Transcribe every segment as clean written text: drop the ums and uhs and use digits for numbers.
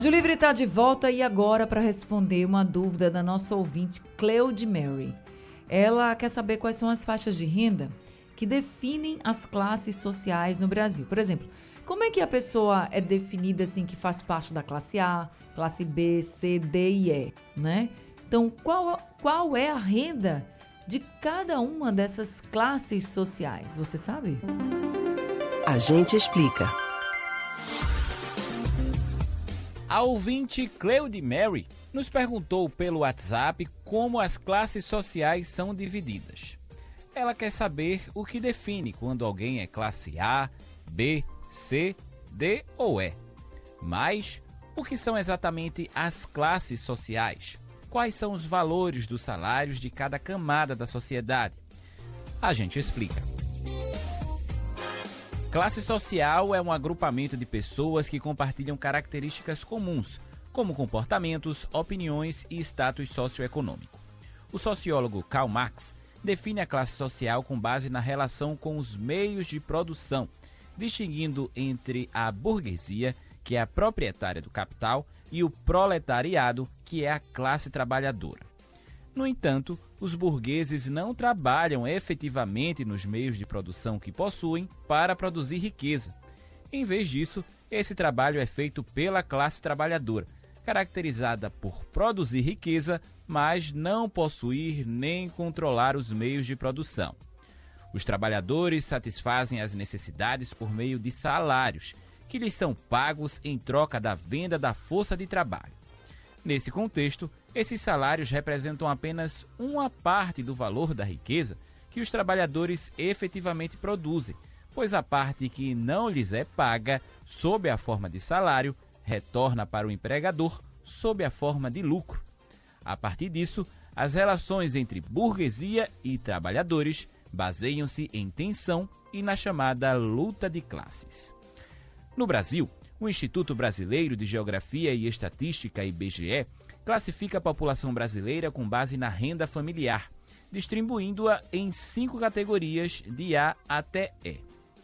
Rádio Livre está de volta e agora para responder uma dúvida da nossa ouvinte Cleide Mary. Ela quer saber quais são as faixas de renda que definem as classes sociais no Brasil. Por exemplo, como é que a pessoa é definida assim que faz parte da classe A, classe B, C, D e E, né? Então, qual é a renda de cada uma dessas classes sociais? Você sabe? A gente explica. A ouvinte Cleide Mary nos perguntou pelo WhatsApp como as classes sociais são divididas. Ela quer saber o que define quando alguém é classe A, B, C, D ou E. Mas o que são exatamente as classes sociais? Quais são os valores dos salários de cada camada da sociedade? A gente explica. Classe social é um agrupamento de pessoas que compartilham características comuns, como comportamentos, opiniões e status socioeconômico. O sociólogo Karl Marx define a classe social com base na relação com os meios de produção, distinguindo entre a burguesia, que é a proprietária do capital, e o proletariado, que é a classe trabalhadora. No entanto, os burgueses não trabalham efetivamente nos meios de produção que possuem para produzir riqueza. Em vez disso, esse trabalho é feito pela classe trabalhadora, caracterizada por produzir riqueza, mas não possuir nem controlar os meios de produção. Os trabalhadores satisfazem as necessidades por meio de salários, que lhes são pagos em troca da venda da força de trabalho. Nesse contexto, esses salários representam apenas uma parte do valor da riqueza que os trabalhadores efetivamente produzem, pois a parte que não lhes é paga sob a forma de salário retorna para o empregador sob a forma de lucro. A partir disso, as relações entre burguesia e trabalhadores baseiam-se em tensão e na chamada luta de classes. No Brasil, o Instituto Brasileiro de Geografia e Estatística, IBGE, classifica a população brasileira com base na renda familiar, distribuindo-a em 5 categorias de A até E.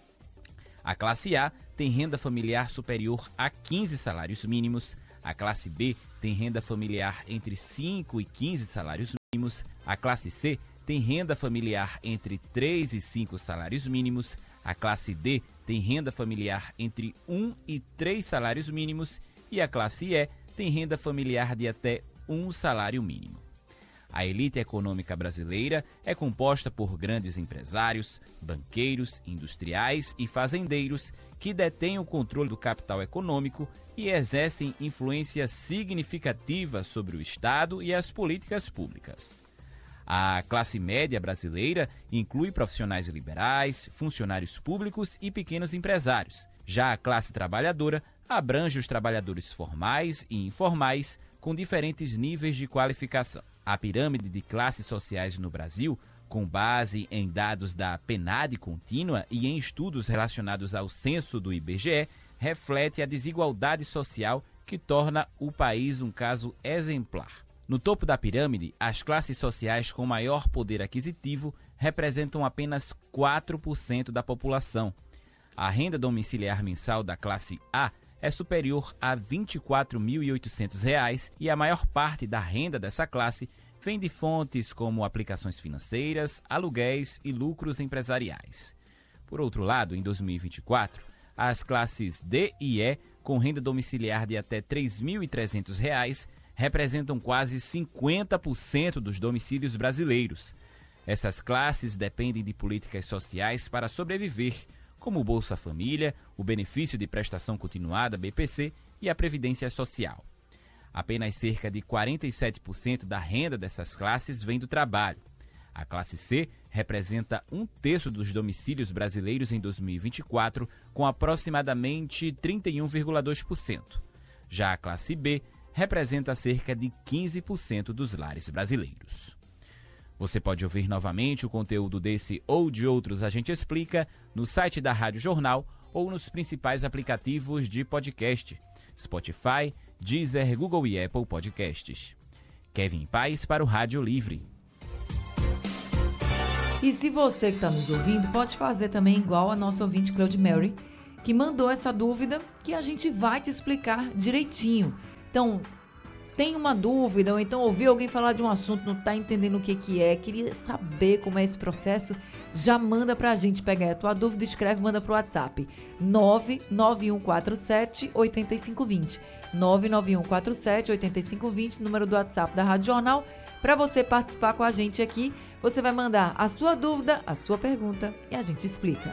A classe A tem renda familiar superior a 15 salários mínimos, a classe B tem renda familiar entre 5 e 15 salários mínimos, a classe C tem renda familiar entre 3 e 5 salários mínimos, a classe D tem renda familiar entre 1 e 3 salários mínimos e a classe E tem renda familiar de até 1 salário mínimo. A elite econômica brasileira é composta por grandes empresários, banqueiros, industriais e fazendeiros que detêm o controle do capital econômico e exercem influência significativa sobre o Estado e as políticas públicas. A classe média brasileira inclui profissionais liberais, funcionários públicos e pequenos empresários. Já a classe trabalhadora abrange os trabalhadores formais e informais com diferentes níveis de qualificação. A pirâmide de classes sociais no Brasil, com base em dados da PNAD contínua e em estudos relacionados ao censo do IBGE, reflete a desigualdade social que torna o país um caso exemplar. No topo da pirâmide, as classes sociais com maior poder aquisitivo representam apenas 4% da população. A renda domiciliar mensal da classe A é superior a R$ 24.800 e a maior parte da renda dessa classe vem de fontes como aplicações financeiras, aluguéis e lucros empresariais. Por outro lado, em 2024, as classes D e E, com renda domiciliar de até R$ 3.300, representam quase 50% dos domicílios brasileiros. Essas classes dependem de políticas sociais para sobreviver, como o Bolsa Família, o benefício de prestação continuada BPC e a Previdência Social. Apenas cerca de 47% da renda dessas classes vem do trabalho. A classe C representa 1/3 dos domicílios brasileiros em 2024, com aproximadamente 31,2%. Já a classe B representa cerca de 15% dos lares brasileiros. Você pode ouvir novamente o conteúdo desse ou de outros A Gente Explica no site da Rádio Jornal ou nos principais aplicativos de podcast, Spotify, Deezer, Google e Apple Podcasts. Kevin Paz para o Rádio Livre. E se você que está nos ouvindo, pode fazer também igual a nossa ouvinte Cleide Mary, que mandou essa dúvida que a gente vai te explicar direitinho. então tem uma dúvida, ou então ouviu alguém falar de um assunto, não está entendendo o que é, queria saber como é esse processo, já manda pra gente, pega a tua dúvida, escreve, manda pro WhatsApp, 99147-8520, 99147-8520, número do WhatsApp da Rádio Jornal, para você participar com a gente aqui, você vai mandar a sua dúvida, a sua pergunta e a gente explica.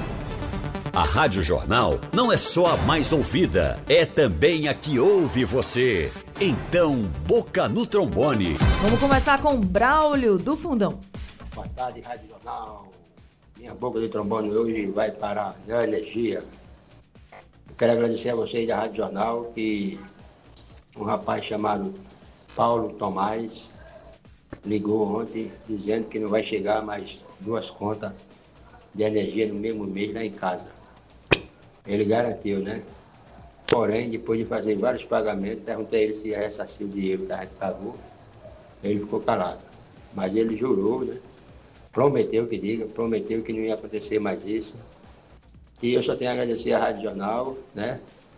A Rádio Jornal não é só a mais ouvida, é também a que ouve você. Então, boca no trombone. Vamos começar com Braulio do Fundão. Boa tarde, Rádio Jornal. Minha boca de trombone hoje vai para a energia. Eu quero agradecer a vocês da Rádio Jornal que um rapaz chamado Paulo Tomás ligou ontem dizendo que não vai chegar mais 2 contas de energia no mesmo mês lá em casa. Ele garantiu, né? Porém, depois de fazer vários pagamentos, perguntei a ele se ia ressarcir o dinheiro que a gente pagou. Ele ficou calado. Mas ele jurou, né? Prometeu que não ia acontecer mais isso. E eu só tenho a agradecer à Rádio Jornal, né?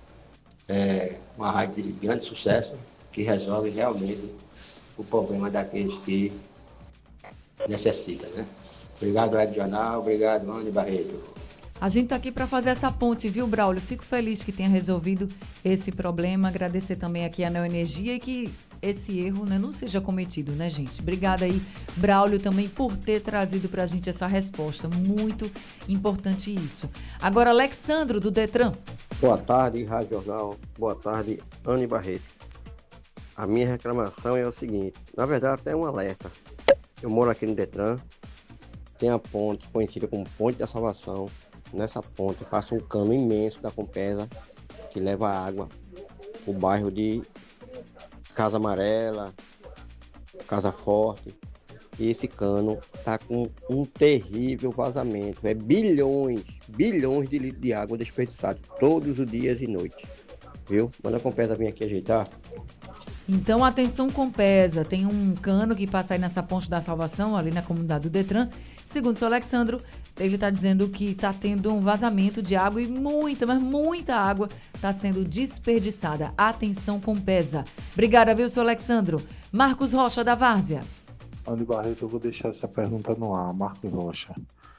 É uma rádio de grande sucesso, que resolve realmente o problema daqueles que necessitam, né? Obrigado, Rádio Jornal. Obrigado, Anny Barreto. A gente está aqui para fazer essa ponte, viu, Braulio? Fico feliz que tenha resolvido esse problema. Agradecer também aqui a Neoenergia e que esse erro, né, não seja cometido, né, gente? Obrigada aí, Braulio, também por ter trazido para a gente essa resposta. Muito importante isso. Agora, Alexandro, do Detran. Boa tarde, Rádio Jornal. Boa tarde, Anny Barreto. A minha reclamação é o seguinte, na verdade até um alerta. Eu moro aqui no Detran, tem a ponte conhecida como Ponte da Salvação. Nessa ponte passa um cano imenso da Compesa que leva água para o bairro de Casa Amarela, Casa Forte. E esse cano está com um terrível vazamento. É bilhões de litros de água desperdiçados todos os dias e noites. Viu? Manda a Compesa vir aqui ajeitar. Então, atenção Compesa, tem um cano que passa aí nessa Ponte da Salvação, ali na comunidade do Detran. Segundo o seu Alexandro, ele está dizendo que está tendo um vazamento de água e muita água está sendo desperdiçada. Atenção Compesa. Obrigada, viu, seu Alexandro? Marcos Rocha, da Várzea. Anny Barreto, eu vou deixar essa pergunta no ar, Marcos Rocha.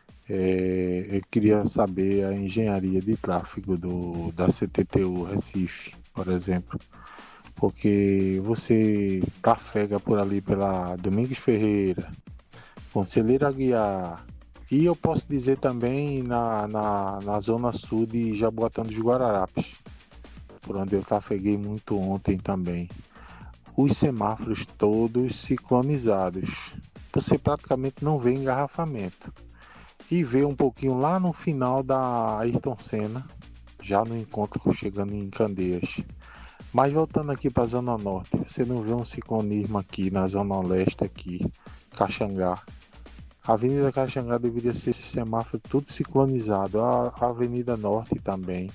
Eu queria saber a engenharia de tráfego da CTTU Recife, por exemplo. Porque você trafega por ali pela Domingos Ferreira, Conselheiro Aguiar, e eu posso dizer também na zona sul de Jaboatão dos Guararapes, por onde eu trafeguei muito ontem também. Os semáforos todos ciclonizados, você praticamente não vê engarrafamento. E vê um pouquinho lá no final da Ayrton Senna, já no encontro chegando em Candeias. Mas voltando aqui para a Zona Norte, você não vê um ciclonismo aqui na Zona Leste, aqui, Caxangá. A Avenida Caxangá deveria ser esse semáforo tudo ciclonizado, a Avenida Norte também.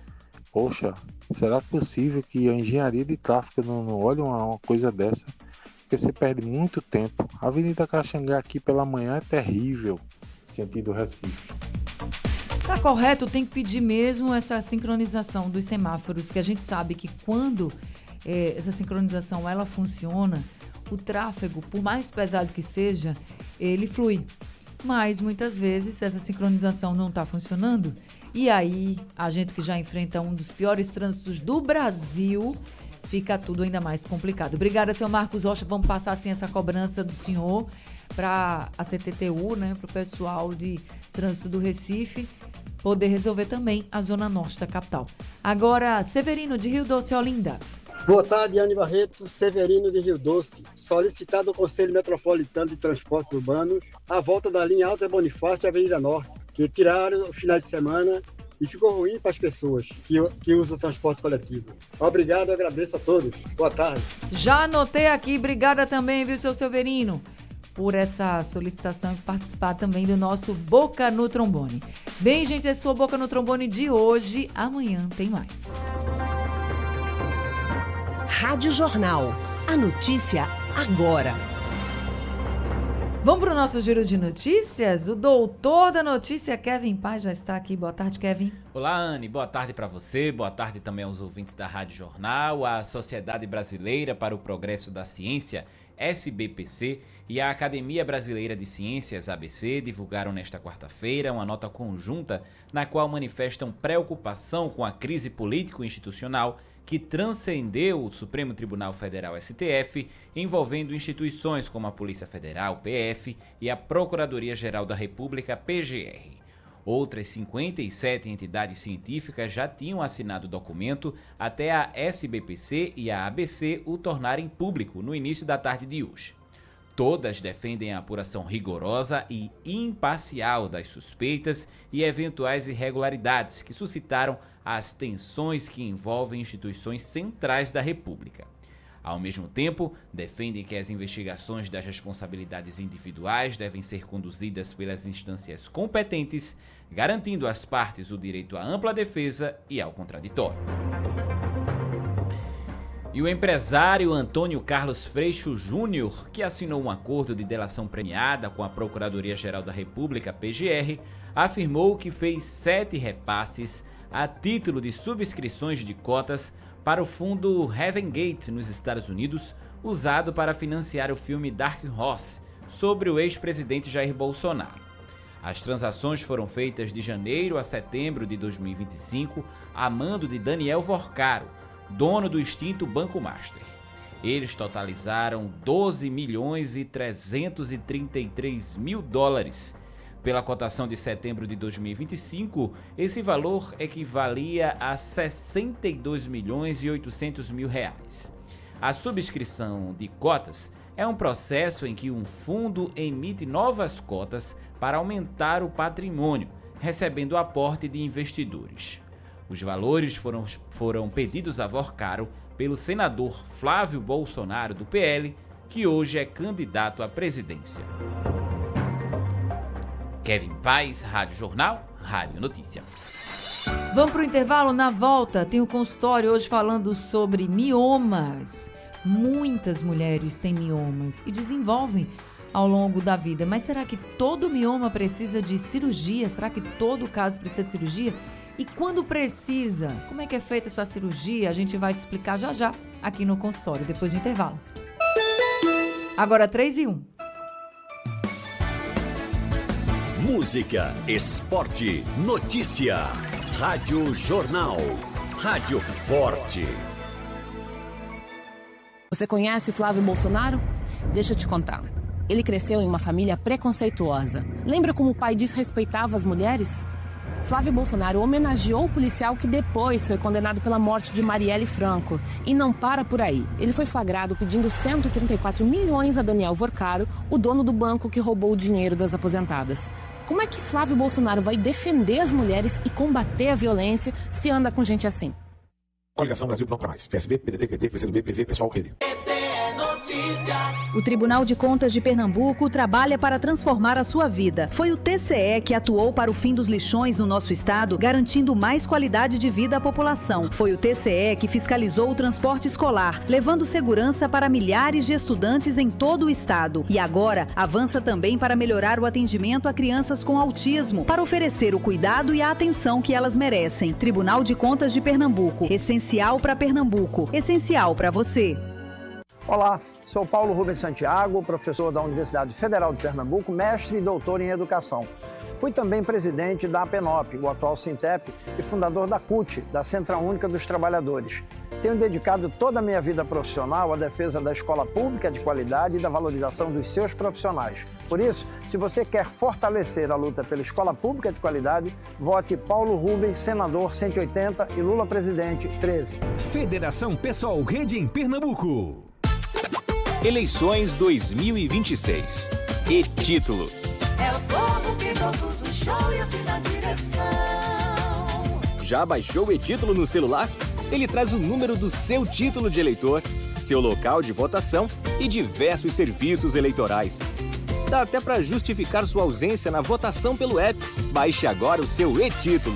Poxa, será possível que a engenharia de tráfego não olhe uma coisa dessa? Porque você perde muito tempo. A Avenida Caxangá aqui pela manhã é terrível, sentido Recife. Tá correto, tem que pedir mesmo essa sincronização dos semáforos, que a gente sabe que quando essa sincronização ela funciona, o tráfego, por mais pesado que seja, ele flui. Mas muitas vezes essa sincronização não está funcionando e aí a gente que já enfrenta um dos piores trânsitos do Brasil, fica tudo ainda mais complicado. Obrigada, seu Marcos Rocha. Vamos passar assim essa cobrança do senhor para a CTTU, né, para o pessoal de trânsito do Recife, poder resolver também a Zona Norte da capital. Agora, Severino, de Rio Doce, Olinda. Boa tarde, Anny Barreto, Severino de Rio Doce. Solicitado ao Conselho Metropolitano de Transportes Urbanos a volta da linha Alta Bonifácio e Avenida Norte, que tiraram o final de semana e ficou ruim para as pessoas que usam o transporte coletivo. Obrigado, agradeço a todos. Boa tarde. Já anotei aqui, obrigada também, viu, seu Severino, por essa solicitação e participar também do nosso Boca no Trombone. Bem, gente, esse é o Boca no Trombone de hoje. Amanhã tem mais. Rádio Jornal. A notícia agora. Vamos para o nosso giro de notícias? O doutor da notícia, Kevin Paz, já está aqui. Boa tarde, Kevin. Olá, Anne. Boa tarde para você. Boa tarde também aos ouvintes da Rádio Jornal. A Sociedade Brasileira para o Progresso da Ciência, SBPC, e a Academia Brasileira de Ciências, ABC, divulgaram nesta quarta-feira uma nota conjunta na qual manifestam preocupação com a crise político-institucional que transcendeu o Supremo Tribunal Federal, STF, envolvendo instituições como a Polícia Federal, PF, e a Procuradoria-Geral da República, PGR. Outras 57 entidades científicas já tinham assinado o documento até a SBPC e a ABC o tornarem público no início da tarde de hoje. Todas defendem a apuração rigorosa e imparcial das suspeitas e eventuais irregularidades que suscitaram as tensões que envolvem instituições centrais da República. Ao mesmo tempo, defendem que as investigações das responsabilidades individuais devem ser conduzidas pelas instâncias competentes, garantindo às partes o direito à ampla defesa e ao contraditório. E o empresário Antônio Carlos Freixo Júnior, que assinou um acordo de delação premiada com a Procuradoria-Geral da República, PGR, afirmou que fez 7 repasses a título de subscrições de cotas para o fundo Heaven Gate nos Estados Unidos, usado para financiar o filme Dark Horse, sobre o ex-presidente Jair Bolsonaro. As transações foram feitas de janeiro a setembro de 2025, a mando de Daniel Vorcaro, dono do extinto Banco Master. Eles totalizaram 12 milhões e 333 mil dólares. Pela cotação de setembro de 2025, esse valor equivalia a 62 milhões e 800 mil reais. A subscrição de cotas é um processo em que um fundo emite novas cotas para aumentar o patrimônio, recebendo aporte de investidores. Os valores foram pedidos a Vorcaro pelo senador Flávio Bolsonaro, do PL, que hoje é candidato à presidência. Kevin Paz, Rádio Jornal, Rádio Notícia. Vamos para o intervalo. Na volta, tem o consultório hoje falando sobre miomas. Muitas mulheres têm miomas e desenvolvem ao longo da vida. Mas será que todo mioma precisa de cirurgia? Será que todo caso precisa de cirurgia? E quando precisa? Como é que é feita essa cirurgia? A gente vai te explicar já já aqui no consultório, depois do intervalo. Agora 3-1. Música, esporte, notícia. Rádio Jornal. Rádio Forte. Você conhece Flávio Bolsonaro? Deixa eu te contar. Ele cresceu em uma família preconceituosa. Lembra como o pai desrespeitava as mulheres? Flávio Bolsonaro homenageou o policial que depois foi condenado pela morte de Marielle Franco. E não para por aí. Ele foi flagrado pedindo 134 milhões a Daniel Vorcaro, o dono do banco que roubou o dinheiro das aposentadas. Como é que Flávio Bolsonaro vai defender as mulheres e combater a violência se anda com gente assim? Coligação Brasil Não Pra Mais. PSB, PDT, PT, PCdoB, PV, Pessoal, Rede. O Tribunal de Contas de Pernambuco trabalha para transformar a sua vida. Foi o TCE que atuou para o fim dos lixões no nosso estado, garantindo mais qualidade de vida à população. Foi o TCE que fiscalizou o transporte escolar, levando segurança para milhares de estudantes em todo o estado. E agora avança também para melhorar o atendimento a crianças com autismo, para oferecer o cuidado e a atenção que elas merecem. Tribunal de Contas de Pernambuco. Essencial para Pernambuco. Essencial para você. Olá, sou Paulo Rubens Santiago, professor da Universidade Federal de Pernambuco, mestre e doutor em educação. Fui também presidente da APENOP, o atual Sintep, e fundador da CUT, da Central Única dos Trabalhadores. Tenho dedicado toda a minha vida profissional à defesa da escola pública de qualidade e da valorização dos seus profissionais. Por isso, se você quer fortalecer a luta pela escola pública de qualidade, vote Paulo Rubens, senador 180 e Lula presidente 13. Federação Pessoal Rede em Pernambuco. Eleições 2026. E título. É o povo que produz o show e assina a direção. Já baixou o e-título no celular? Ele traz o número do seu título de eleitor, seu local de votação e diversos serviços eleitorais. Dá até para justificar sua ausência na votação pelo app. Baixe agora o seu e-título.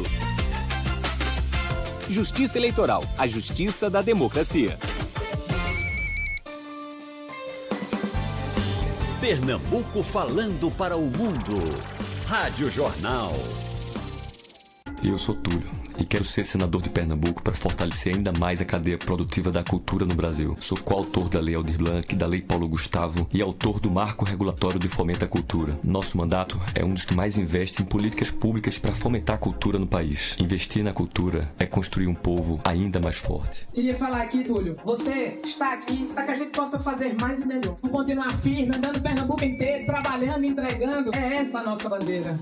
Justiça Eleitoral, a justiça da democracia. Pernambuco falando para o mundo. Rádio Jornal. Eu sou Túlio e quero ser senador de Pernambuco para fortalecer ainda mais a cadeia produtiva da cultura no Brasil. Sou coautor da Lei Aldir Blanc, da Lei Paulo Gustavo e autor do Marco Regulatório de Fomento à Cultura. Nosso mandato é um dos que mais investe em políticas públicas para fomentar a cultura no país. Investir na cultura é construir um povo ainda mais forte. Queria falar aqui, Túlio, você está aqui para que a gente possa fazer mais e melhor. Continuar firme, andando Pernambuco inteiro, trabalhando, entregando. É essa a nossa bandeira.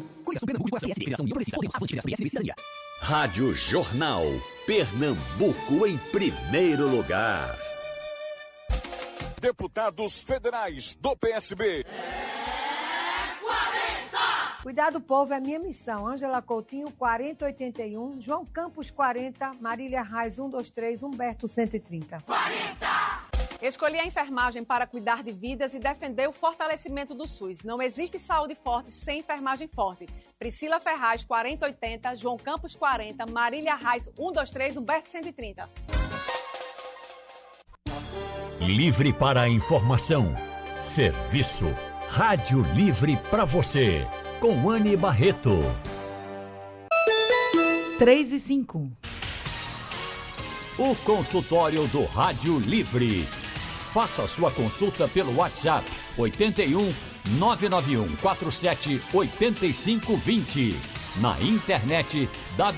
Rádio Jornal. Pernambuco em primeiro lugar. Deputados federais do PSB. Cuidar do povo é minha missão. Ângela Coutinho, 4081. João Campos, 40. Marília Reis, 123. Humberto, 130. 40! Escolhi a enfermagem para cuidar de vidas e defender o fortalecimento do SUS. Não existe saúde forte sem enfermagem forte. Priscila Ferraz, 4080. João Campos, 40. Marília Reis, 123. Humberto, 130. Livre para a informação. Serviço. Rádio Livre para você. Com Anne Barreto. 3:05. O consultório do Rádio Livre. Faça sua consulta pelo WhatsApp 81 991 47 8520. Na internet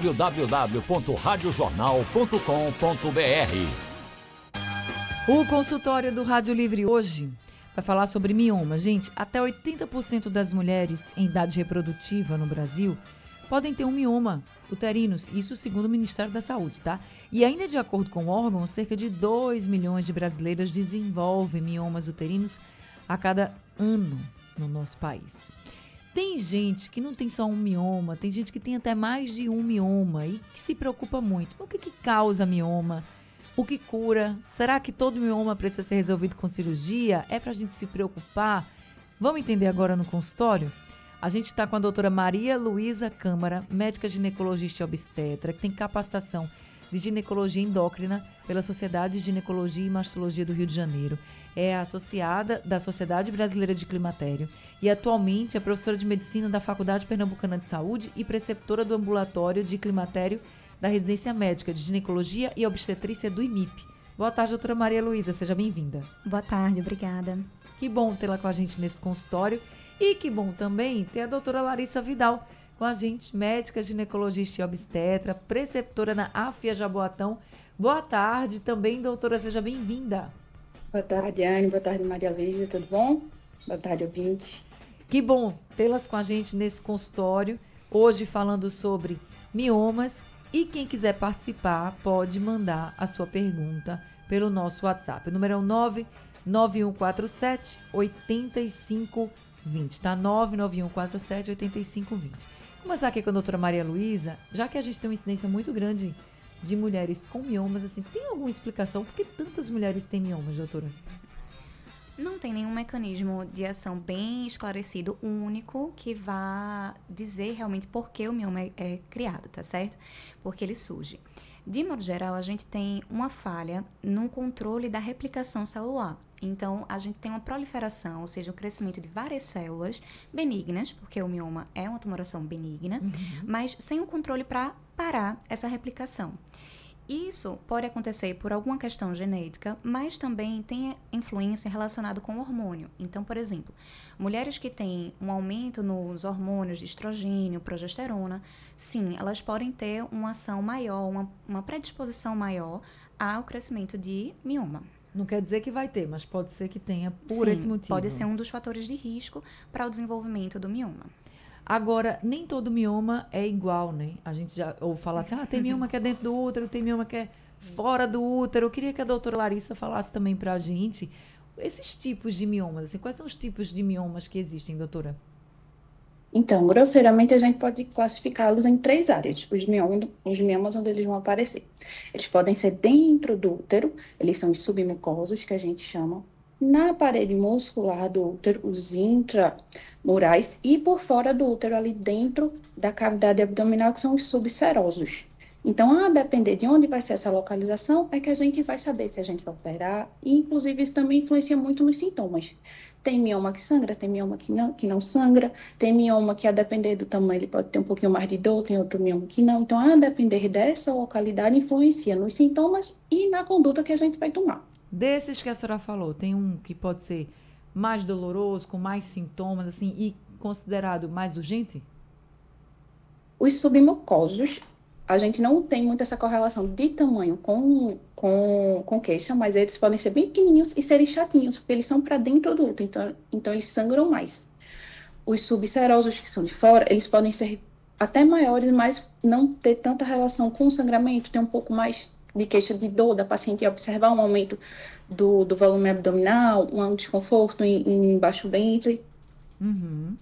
www.radiojornal.com.br. O consultório do Rádio Livre hoje vai falar sobre mioma. Gente, até 80% das mulheres em idade reprodutiva no Brasil podem ter um mioma uterinos, isso segundo o Ministério da Saúde, tá? E ainda de acordo com o órgão, cerca de 2 milhões de brasileiras desenvolvem miomas uterinos a cada ano no nosso país. Tem gente que não tem só um mioma, tem gente que tem até mais de um mioma e que se preocupa muito. O que causa mioma? O que cura? Será que todo mioma precisa ser resolvido com cirurgia? É pra gente se preocupar? Vamos entender agora no consultório? A gente está com a doutora Maria Luísa Câmara, médica ginecologista e obstetra, que tem capacitação de ginecologia endócrina pela Sociedade de Ginecologia e Mastologia do Rio de Janeiro. É associada da Sociedade Brasileira de Climatério e atualmente é professora de medicina da Faculdade Pernambucana de Saúde e preceptora do ambulatório de climatério da Residência Médica de Ginecologia e Obstetrícia do IMIP. Boa tarde, doutora Maria Luísa, seja bem-vinda. Boa tarde, obrigada. Que bom tê-la com a gente nesse consultório e que bom também ter a doutora Larissa Vidal com a gente, médica, ginecologista e obstetra, preceptora na AFIA Jaboatão. Boa tarde também, doutora, seja bem-vinda. Boa tarde, Anne, boa tarde, Maria Luísa, tudo bom? Boa tarde, ouvinte. Que bom tê-las com a gente nesse consultório, hoje falando sobre miomas. E quem quiser participar pode mandar a sua pergunta pelo nosso WhatsApp. O número é o 99147 8520, tá? 99147 8520. Começar aqui com a doutora Maria Luísa, já que a gente tem uma incidência muito grande de mulheres com miomas, assim, tem alguma explicação por que tantas mulheres têm miomas, doutora? Não tem nenhum mecanismo de ação bem esclarecido, único, que vá dizer realmente por que o mioma é criado, tá certo? Porque ele surge. De modo geral, a gente tem uma falha no controle da replicação celular. Então, a gente tem uma proliferação, ou seja, o crescimento de várias células benignas, porque o mioma é uma tumoração benigna, mas sem um controle para parar essa replicação. Isso pode acontecer por alguma questão genética, mas também tem influência relacionada com o hormônio. Então, por exemplo, mulheres que têm um aumento nos hormônios de estrogênio, progesterona, sim, elas podem ter uma ação maior, uma predisposição maior ao crescimento de mioma. Não quer dizer que vai ter, mas pode ser que tenha por esse motivo. Pode ser um dos fatores de risco para o desenvolvimento do mioma. Agora, nem todo mioma é igual, né? A gente já ouve falar assim, tem mioma que é dentro do útero, tem mioma que é fora do útero. Eu queria que a doutora Larissa falasse também pra gente esses tipos de miomas. Assim, quais são os tipos de miomas que existem, doutora? Então, grosseiramente, a gente pode classificá-los em 3 áreas, os miomas onde eles vão aparecer. Eles podem ser dentro do útero, eles são os submucosos, que a gente chama, na parede muscular do útero, os intramurais, e por fora do útero, ali dentro da cavidade abdominal, que são os subserosos. Então, a depender de onde vai ser essa localização, é que a gente vai saber se a gente vai operar. E, inclusive, isso também influencia muito nos sintomas. Tem mioma que sangra, tem mioma que não sangra, tem mioma que, a depender do tamanho, ele pode ter um pouquinho mais de dor, tem outro mioma que não. Então, a depender dessa localidade, influencia nos sintomas e na conduta que a gente vai tomar. Desses que a senhora falou, tem um que pode ser mais doloroso, com mais sintomas, assim, e considerado mais urgente? Os submucosos, a gente não tem muito essa correlação de tamanho com queixa, mas eles podem ser bem pequenininhos e serem chatinhos, porque eles são para dentro do útero, então eles sangram mais. Os subserosos, que são de fora, eles podem ser até maiores, mas não ter tanta relação com o sangramento, ter um pouco mais de queixa de dor da paciente e observar um aumento do volume abdominal, um desconforto em baixo ventre. Uhum.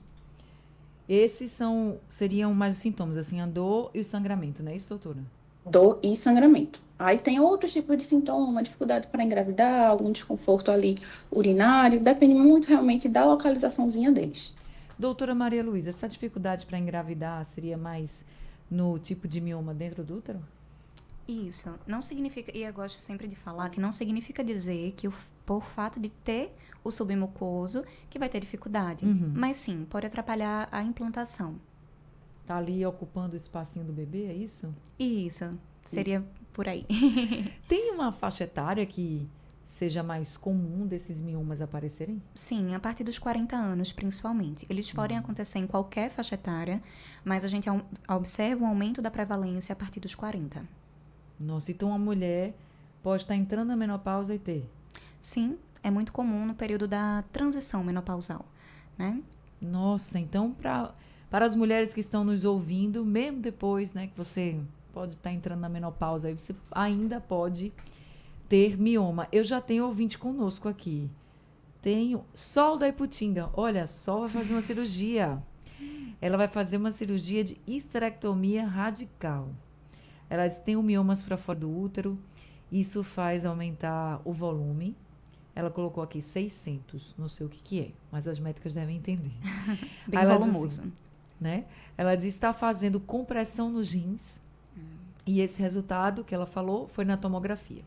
Esses seriam mais os sintomas, assim, a dor e o sangramento, não é isso, doutora? Dor e sangramento. Aí tem outros tipos de sintoma, dificuldade para engravidar, algum desconforto ali urinário, depende muito realmente da localizaçãozinha deles. Doutora Maria Luísa, essa dificuldade para engravidar seria mais no tipo de mioma dentro do útero? Isso. Não significa, e eu gosto sempre de falar, que não significa dizer que por fato de ter o submucoso que vai ter dificuldade. Uhum. Mas sim, pode atrapalhar a implantação. Tá ali ocupando o espacinho do bebê, é isso? Isso. Seria por aí. Tem uma faixa etária que seja mais comum desses miomas aparecerem? Sim, a partir dos 40 anos, principalmente. Eles podem acontecer em qualquer faixa etária, mas a gente observa um aumento da prevalência a partir dos 40. Nossa, então a mulher pode estar entrando na menopausa e ter? Sim, é muito comum no período da transição menopausal, né? Nossa, então para as mulheres que estão nos ouvindo, mesmo depois, né, que você pode estar entrando na menopausa, aí você ainda pode ter mioma. Eu já tenho ouvinte conosco aqui. Tenho Sol da Iputinga. Olha, Sol vai fazer uma cirurgia. Ela vai fazer uma cirurgia de histerectomia radical. Ela tem miomas para fora do útero. Isso faz aumentar o volume. Ela colocou aqui 600. Não sei o que é, mas as médicas devem entender. Bem volumoso. Assim, né? Ela diz que está fazendo compressão nos rins. E esse resultado que ela falou foi na tomografia.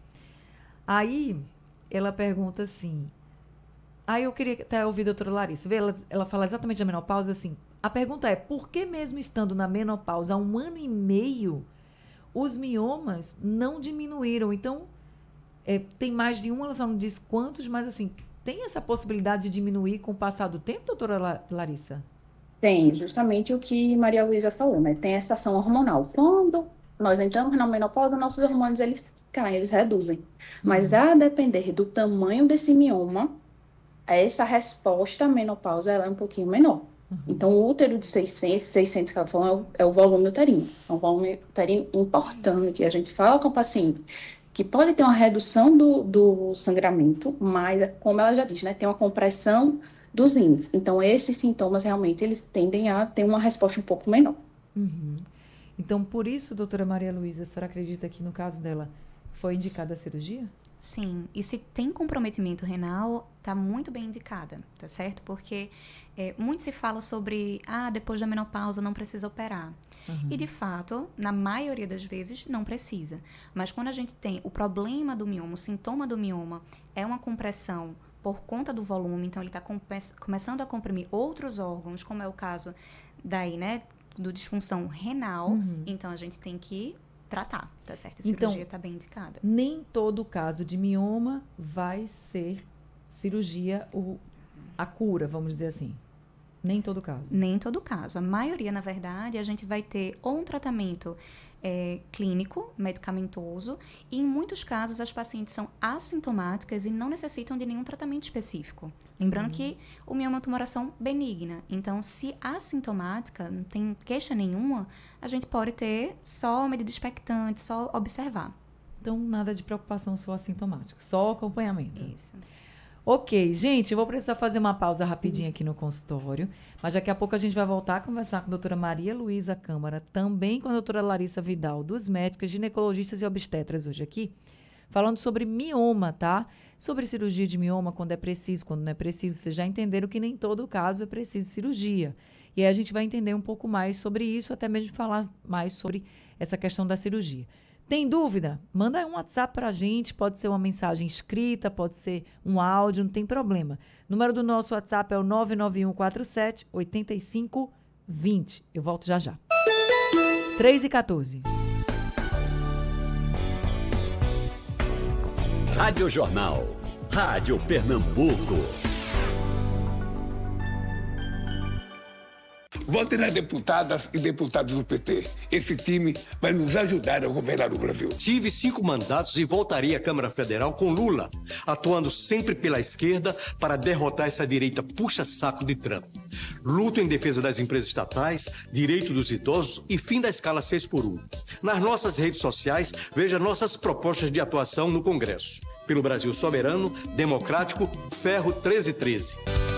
Aí, ela pergunta assim... Aí eu queria até ouvir a doutora Larissa. Ela fala exatamente da menopausa assim. A pergunta é, por que mesmo estando na menopausa há 1 ano e meio... os miomas não diminuíram? Então, tem mais de um, ela só não diz quantos, mas assim, tem essa possibilidade de diminuir com o passar do tempo, doutora Larissa? Tem, justamente o que Maria Luísa falou, né? Tem essa ação hormonal. Quando nós entramos na menopausa, nossos hormônios, eles caem, eles reduzem. Mas a depender do tamanho desse mioma, essa resposta à menopausa, ela é um pouquinho menor. Então, o útero de 600 que ela falou, é o volume uterino. É um volume uterino importante. A gente fala com o paciente que pode ter uma redução do sangramento, mas, como ela já diz, né, tem uma compressão dos rins. Então, esses sintomas, realmente, eles tendem a ter uma resposta um pouco menor. Uhum. Então, por isso, doutora Maria Luísa, a senhora acredita que, no caso dela, foi indicada a cirurgia? Sim, e se tem comprometimento renal, está muito bem indicada, tá certo? Porque muito se fala sobre, depois da menopausa não precisa operar. E, de fato, na maioria das vezes, não precisa. Mas quando a gente tem o problema do mioma, o sintoma do mioma é uma compressão por conta do volume, então ele está começando a comprimir outros órgãos, como é o caso daí, né, do disfunção renal, então a gente tem que tratar, tá certo? A cirurgia está bem indicada. Nem todo caso de mioma vai ser cirurgia a cura, vamos dizer assim. Nem todo caso. Nem todo caso. A maioria, na verdade, a gente vai ter ou um tratamento clínico, medicamentoso, e em muitos casos as pacientes são assintomáticas e não necessitam de nenhum tratamento específico. Lembrando que o mioma é uma tumoração benigna, então se assintomática, não tem queixa nenhuma, a gente pode ter só medida expectante, só observar. Então, nada de preocupação se for assintomático, só acompanhamento. Isso. Ok, gente, eu vou precisar fazer uma pausa rapidinho aqui no consultório, mas daqui a pouco a gente vai voltar a conversar com a doutora Maria Luísa Câmara, também com a doutora Larissa Vidal, dos médicos, ginecologistas e obstetras hoje aqui, falando sobre mioma, tá? Sobre cirurgia de mioma, quando é preciso, quando não é preciso. Vocês já entenderam que nem todo caso é preciso cirurgia. E aí a gente vai entender um pouco mais sobre isso, até mesmo falar mais sobre essa questão da cirurgia. Tem dúvida? Manda um WhatsApp para a gente, pode ser uma mensagem escrita, pode ser um áudio, não tem problema. O número do nosso WhatsApp é o 99147-8520. Eu volto já já. 3h14. Rádio Jornal. Rádio Pernambuco. Vote nas deputadas e deputados do PT. Esse time vai nos ajudar a governar o Brasil. Tive 5 mandatos e voltarei à Câmara Federal com Lula, atuando sempre pela esquerda para derrotar essa direita puxa-saco de Trump. Luto em defesa das empresas estatais, direito dos idosos e fim da escala 6x1. Nas nossas redes sociais, veja nossas propostas de atuação no Congresso. Pelo Brasil soberano, democrático, Ferro 1313.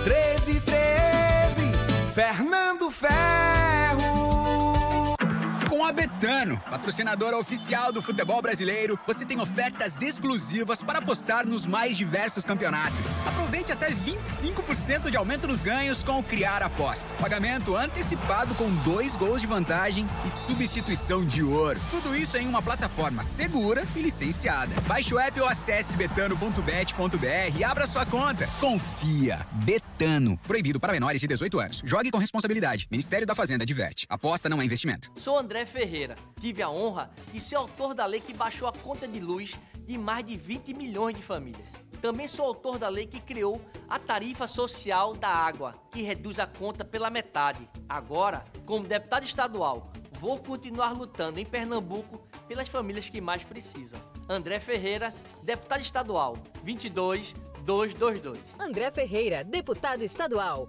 1313, Fernando Ferro. Com a Betano, patrocinadora oficial do futebol brasileiro, você tem ofertas exclusivas para apostar nos mais diversos campeonatos. Aproveite até 25% de aumento nos ganhos com o Criar Aposta. Pagamento antecipado com 2 gols de vantagem e substituição de ouro. Tudo isso em uma plataforma segura e licenciada. Baixe o app ou acesse betano.bet.br e abra sua conta. Confia. Betano. Proibido para menores de 18 anos. Jogue com responsabilidade. Ministério da Fazenda adverte. Aposta não é investimento. Sou André Ferreira. Tive a honra de ser autor da lei que baixou a conta de luz de mais de 20 milhões de famílias. Também sou autor da lei que criou a tarifa social da água, que reduz a conta pela metade. Agora, como deputado estadual, vou continuar lutando em Pernambuco pelas famílias que mais precisam. André Ferreira, deputado estadual, 22222. André Ferreira, deputado estadual,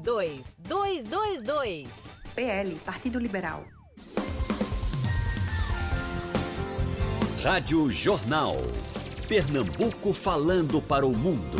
22222. PL, Partido Liberal. Rádio Jornal. Pernambuco falando para o mundo.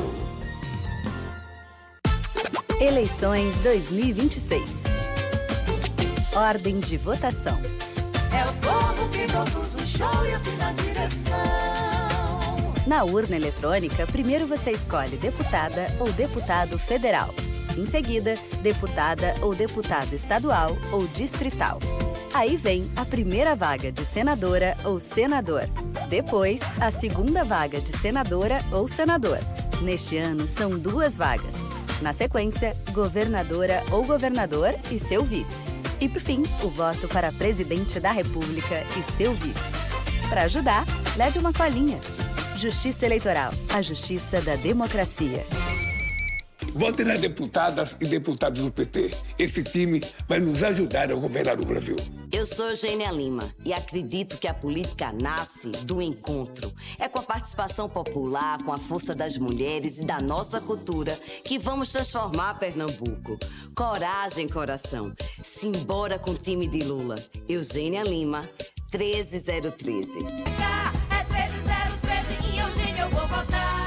Eleições 2026. Ordem de votação. É o povo que produz o show e assina a direção. Na urna eletrônica, primeiro você escolhe deputada ou deputado federal. Em seguida, deputada ou deputado estadual ou distrital. Aí vem a primeira vaga de senadora ou senador. Depois, a segunda vaga de senadora ou senador. Neste ano, são 2 vagas. Na sequência, governadora ou governador e seu vice. E, por fim, o voto para presidente da República e seu vice. Para ajudar, leve uma colinha. Justiça Eleitoral, a justiça da democracia. Vote nas deputadas e deputados do PT. Esse time vai nos ajudar a governar o Brasil. Eu sou Eugênia Lima e acredito que a política nasce do encontro. É com a participação popular, com a força das mulheres e da nossa cultura que vamos transformar Pernambuco. Coragem, coração. Simbora com o time de Lula. Eugênia Lima, 13013. É 13013 e Eugênia eu vou votar.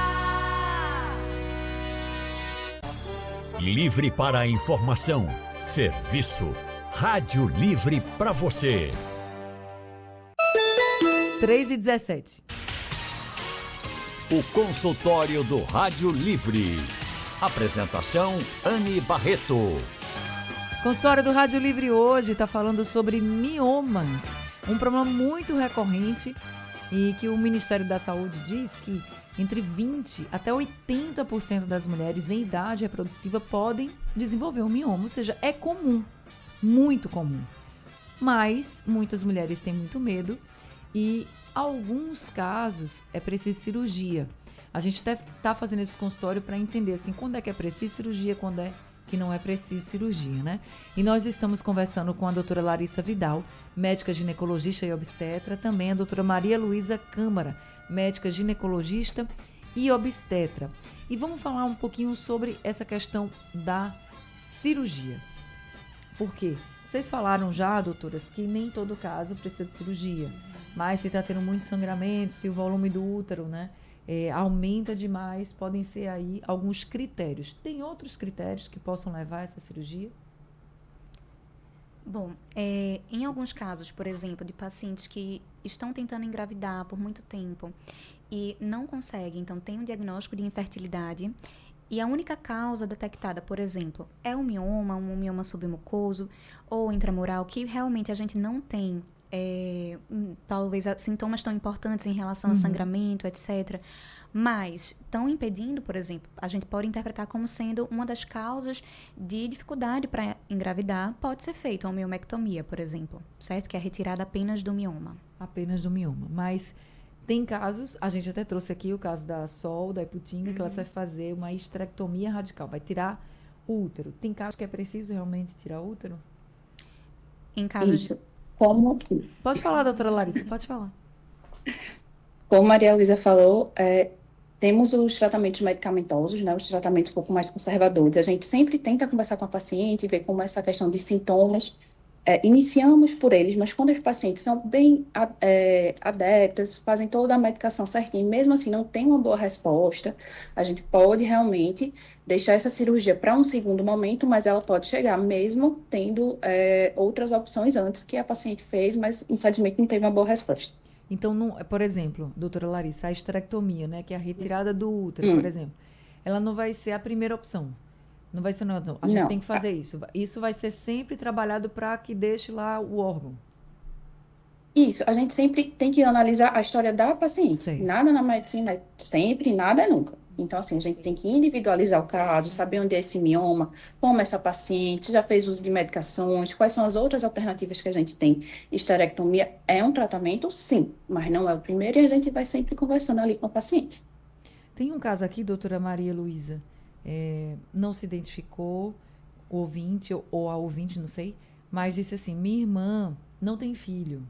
Livre para a informação. Serviço. Rádio Livre para você. 3h17. O consultório do Rádio Livre. Apresentação Anne Barreto. Consultório do Rádio Livre hoje está falando sobre miomas. Um problema muito recorrente e que o Ministério da Saúde diz que entre 20% até 80% das mulheres em idade reprodutiva podem desenvolver um mioma, ou seja, é comum, muito comum. Mas muitas mulheres têm muito medo e, alguns casos, é preciso cirurgia. A gente está fazendo esse consultório para entender assim, quando é que é preciso cirurgia, quando é que não é preciso cirurgia, né? E nós estamos conversando com a doutora Larissa Vidal, médica ginecologista e obstetra, também a doutora Maria Luísa Câmara, médica ginecologista e obstetra. E vamos falar um pouquinho sobre essa questão da cirurgia. Por quê? Vocês falaram já, doutoras, que nem todo caso precisa de cirurgia, mas se está tendo muito sangramento, se o volume do útero, né, aumenta demais, podem ser aí alguns critérios. Tem outros critérios que possam levar a essa cirurgia? Bom, em alguns casos, por exemplo, de pacientes que estão tentando engravidar por muito tempo e não conseguem, então tem um diagnóstico de infertilidade e a única causa detectada, por exemplo, é um mioma submucoso ou intramural que realmente a gente não tem talvez sintomas tão importantes em relação a sangramento, etc., mas estão impedindo, por exemplo, a gente pode interpretar como sendo uma das causas de dificuldade para engravidar, pode ser feita uma miomectomia, por exemplo, certo? Que é a retirada apenas do mioma. Apenas do mioma, mas tem casos, a gente até trouxe aqui o caso da Sol, da Iputinga, que ela vai fazer uma histerectomia radical, vai tirar o útero. Tem casos que é preciso realmente tirar o útero? Em casos... Isso. Como... Pode falar, doutora Larissa, pode falar. Como a Maria Luísa falou, temos os tratamentos medicamentosos, né, os tratamentos um pouco mais conservadores. A gente sempre tenta conversar com a paciente, ver como essa questão de sintomas. Iniciamos por eles, mas quando os pacientes são bem adeptas, fazem toda a medicação certinho, mesmo assim não tem uma boa resposta, a gente pode realmente deixar essa cirurgia para um segundo momento, mas ela pode chegar mesmo tendo outras opções antes que a paciente fez, mas infelizmente não teve uma boa resposta. Então, por exemplo, doutora Larissa, a histerectomia, né, que é a retirada do útero, por exemplo, ela não vai ser a primeira opção. Não vai ser, não. A gente tem que fazer isso. Isso vai ser sempre trabalhado para que deixe lá o órgão. Isso, a gente sempre tem que analisar a história da paciente. Sei. Nada na medicina é sempre, nada é nunca. Então, assim, a gente tem que individualizar o caso, saber onde é esse mioma, como essa paciente já fez uso de medicações, quais são as outras alternativas que a gente tem. Histerectomia é um tratamento, sim, mas não é o primeiro e a gente vai sempre conversando ali com a paciente. Tem um caso aqui, doutora Maria Luísa, não se identificou o ouvinte ou a ouvinte, não sei, mas disse assim, minha irmã não tem filho.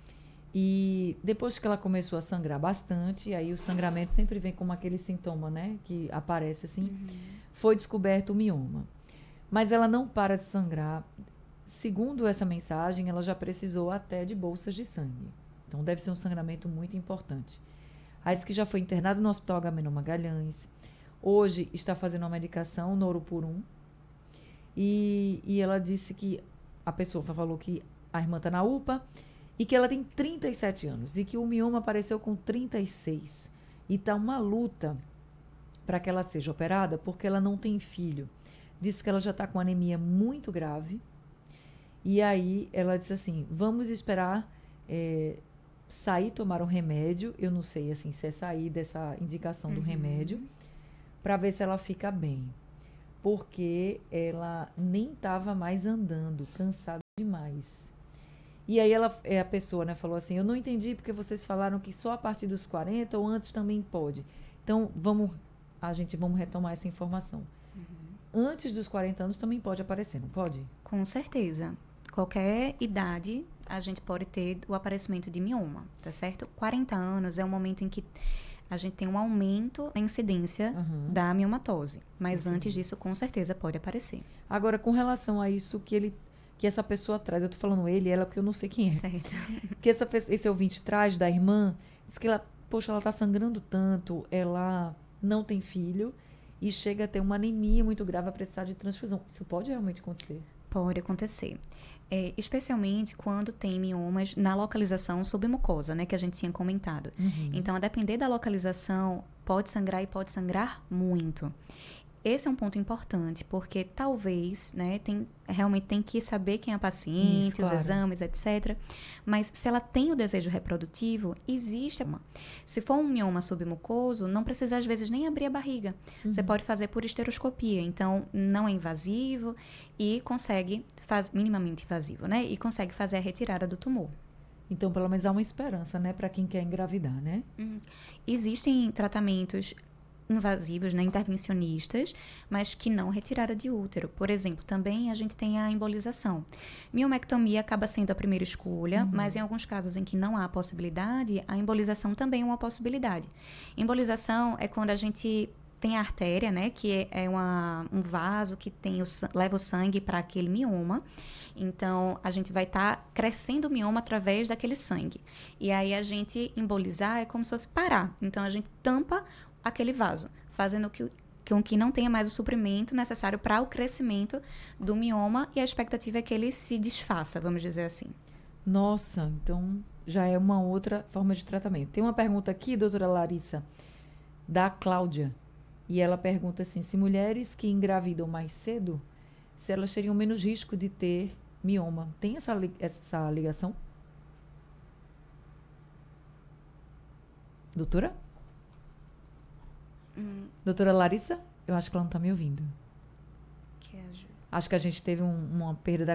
E depois que ela começou a sangrar bastante, aí o sangramento sempre vem como aquele sintoma, né? Que aparece assim. Foi descoberto o mioma. Mas ela não para de sangrar. Segundo essa mensagem, ela já precisou até de bolsas de sangue. Então deve ser um sangramento muito importante. Aí diz que já foi internada no Hospital Agamenon Magalhães. Hoje está fazendo uma medicação, Noropurum. E ela disse que a pessoa falou que a irmã está na UPA e que ela tem 37 anos e que o mioma apareceu com 36. E está uma luta para que ela seja operada porque ela não tem filho. Disse que ela já está com anemia muito grave. E aí ela disse assim, vamos esperar sair, tomar um remédio. Eu não sei assim, se é sair dessa indicação do remédio, para ver se ela fica bem. Porque ela nem estava mais andando, cansada demais. E aí a pessoa, né, falou assim, eu não entendi porque vocês falaram que só a partir dos 40 ou antes também pode. Então, vamos retomar essa informação. Antes dos 40 anos também pode aparecer, não pode? Com certeza. Qualquer idade, a gente pode ter o aparecimento de mioma, tá certo? 40 anos é o momento em que a gente tem um aumento na incidência da miomatose. Mas antes disso, com certeza, pode aparecer. Agora, com relação a isso que essa pessoa traz, eu tô falando ela, porque eu não sei quem é. Certo. Que esse ouvinte traz da irmã, diz que ela tá sangrando tanto, ela não tem filho e chega a ter uma anemia muito grave, a precisar de transfusão. Isso pode realmente acontecer? Pode acontecer. Especialmente quando tem miomas na localização submucosa, né, que a gente tinha comentado. Então, a depender da localização, pode sangrar e pode sangrar muito. Esse é um ponto importante, porque talvez, né, realmente tem que saber quem é a paciente, Isso, claro. os exames, etc. Mas se ela tem o desejo reprodutivo, existe. Se for um mioma submucoso, não precisa às vezes nem abrir a barriga. Você pode fazer por esteroscopia, então não é invasivo e consegue, minimamente invasivo, né? E consegue fazer a retirada do tumor. Então, pelo menos há uma esperança, né, para quem quer engravidar, né? Existem tratamentos invasivos, né, intervencionistas, mas que não retirada de útero. Por exemplo, também a gente tem a embolização. Miomectomia acaba sendo a primeira escolha, mas em alguns casos em que não há possibilidade, a embolização também é uma possibilidade. Embolização é quando a gente tem a artéria, né, que é um vaso que leva o sangue para aquele mioma. Então, a gente vai estar crescendo o mioma através daquele sangue. E aí, a gente embolizar é como se fosse parar. Então, a gente tampa aquele vaso, fazendo com que não tenha mais o suprimento necessário para o crescimento do mioma e a expectativa é que ele se desfaça, vamos dizer assim. Nossa, então já é uma outra forma de tratamento. Tem uma pergunta aqui, doutora Larissa, da Cláudia, e ela pergunta assim, se mulheres que engravidam mais cedo, se elas teriam menos risco de ter mioma. Tem essa ligação? Doutora? Doutora Larissa? Eu acho que ela não está me ouvindo. Acho que a gente teve uma perda da